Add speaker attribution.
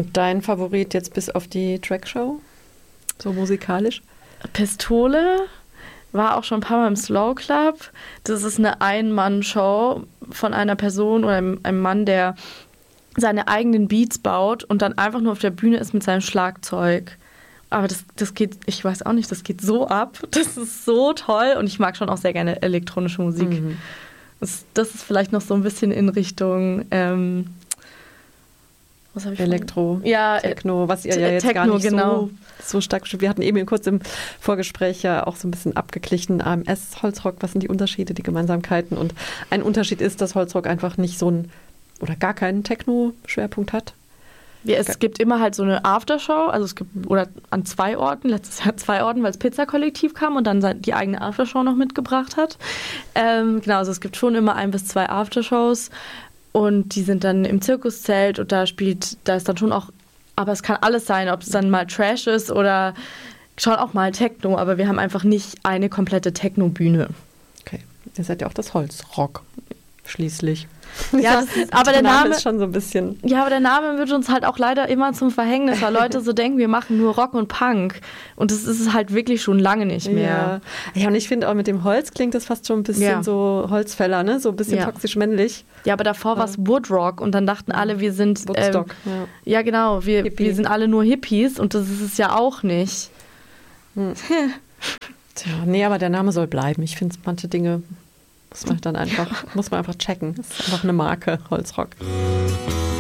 Speaker 1: Und dein Favorit jetzt bis auf die Trackshow? So musikalisch?
Speaker 2: Pistole war auch schon ein paar Mal im Slow Club. Das ist eine Ein-Mann-Show von einer Person oder einem Mann, der seine eigenen Beats baut und dann einfach nur auf der Bühne ist mit seinem Schlagzeug. Aber das geht, ich weiß auch nicht, das geht so ab. Das ist so toll und ich mag schon auch sehr gerne elektronische Musik. Mhm. Das ist vielleicht noch so ein bisschen in Richtung was habe ich
Speaker 1: Elektro,
Speaker 2: ja,
Speaker 1: Techno, was ihr ja jetzt
Speaker 2: Techno,
Speaker 1: gar nicht
Speaker 2: genau.
Speaker 1: so stark bestimmt. Wir hatten eben kurz im Vorgespräch ja auch so ein bisschen abgeglichen. AMS, Holzrock, was sind die Unterschiede, die Gemeinsamkeiten? Und ein Unterschied ist, dass Holzrock einfach nicht so ein oder gar keinen Techno-Schwerpunkt hat.
Speaker 2: Ja, es gibt immer halt so eine Aftershow, also es gibt, oder an 2 Orten, letztes Jahr 2 Orten, weil das Pizza-Kollektiv kam und dann die eigene Aftershow noch mitgebracht hat. Genau, also es gibt schon immer 1 bis 2 Aftershows und die sind dann im Zirkuszelt und da ist dann schon auch, aber es kann alles sein, ob es dann mal Trash ist oder schon auch mal Techno, aber wir haben einfach nicht eine komplette Techno-Bühne.
Speaker 1: Okay, ihr seid ja auch das Holzrock, schließlich.
Speaker 2: Ja, aber der Name
Speaker 1: ist schon so ein bisschen.
Speaker 2: Ja, aber der Name wird uns halt auch leider immer zum Verhängnis, weil Leute so denken, wir machen nur Rock und Punk. Und das ist es halt wirklich schon lange nicht mehr.
Speaker 1: Ja, und ich finde auch mit dem Holz klingt das fast schon ein bisschen so Holzfäller, ne? So ein bisschen toxisch männlich.
Speaker 2: Ja, aber davor war es Woodrock und dann dachten alle, wir sind.
Speaker 1: Woodstock,
Speaker 2: ja, genau, wir sind alle nur Hippies und das ist es ja auch nicht.
Speaker 1: Tja, nee, aber der Name soll bleiben. Ich finde, manche Dinge muss man einfach checken. Das ist einfach eine Marke, Holzrock.